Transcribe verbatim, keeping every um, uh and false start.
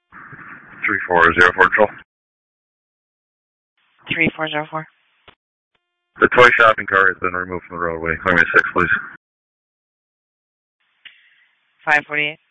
three four zero four, Control. three four zero four. The toy shopping cart has been removed from the roadway. Call me six, please. five forty-eight.